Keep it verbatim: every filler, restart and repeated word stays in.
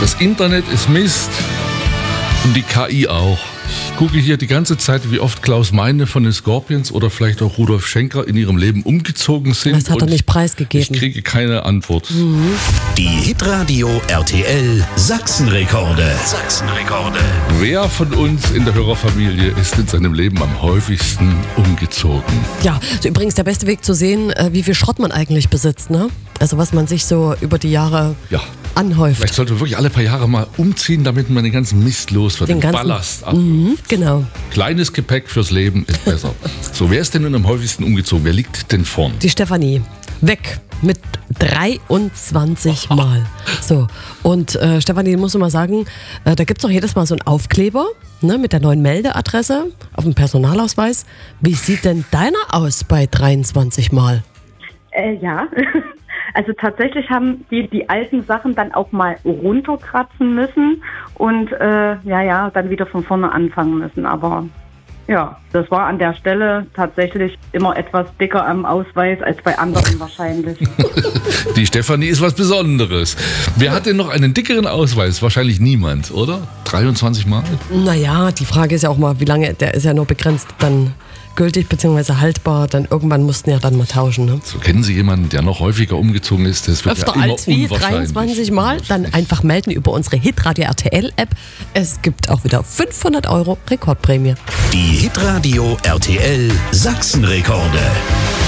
Das Internet ist Mist und die K I auch. Ich gucke hier die ganze Zeit, wie oft Klaus Meine von den Scorpions oder vielleicht auch Rudolf Schenker in ihrem Leben umgezogen sind. Das hat er nicht preisgegeben. Ich kriege keine Antwort. Mhm. Die Hitradio R T L Sachsenrekorde. Sachsenrekorde. Wer von uns in der Hörerfamilie ist in seinem Leben am häufigsten umgezogen? Ja, so übrigens der beste Weg zu sehen, äh, wie viel Schrott man eigentlich besitzt, ne? Also was man sich so über die Jahre Ja. anhäuft. Vielleicht sollte man wirklich alle paar Jahre mal umziehen, damit man den ganzen Mist los wird, Den den, ganzen- Ballast ab. Mhm, genau. Kleines Gepäck fürs Leben ist besser. So, wer ist denn nun am häufigsten umgezogen? Wer liegt denn vorn? Die Stefanie. Weg mit dreiundzwanzig Mal. So, und äh, Stefanie, muss ich mal sagen, äh, da gibt es doch jedes Mal so einen Aufkleber, ne, mit der neuen Meldeadresse auf dem Personalausweis. Wie sieht denn deiner aus bei dreiundzwanzig Mal? Äh, ja, also tatsächlich haben die die alten Sachen dann auch mal runterkratzen müssen und äh, ja, ja, dann wieder von vorne anfangen müssen. Aber ja, das war an der Stelle tatsächlich immer etwas dicker am Ausweis als bei anderen wahrscheinlich. Die Stefanie ist was Besonderes. Wer hat denn noch einen dickeren Ausweis? Wahrscheinlich niemand, oder? dreiundzwanzig Mal? Naja, die Frage ist ja auch mal, wie lange, der ist ja nur begrenzt dann gültig bzw. haltbar. Dann irgendwann mussten ja dann mal tauschen. Ne? So, kennen Sie jemanden, der noch häufiger umgezogen ist? Das wird Öfter ja immer als wie unwahrscheinlich. dreiundzwanzig Mal, dann einfach melden über unsere Hitradio R T L App. Es gibt auch wieder fünfhundert Euro Rekordprämie. Die Hitradio R T L Sachsenrekorde.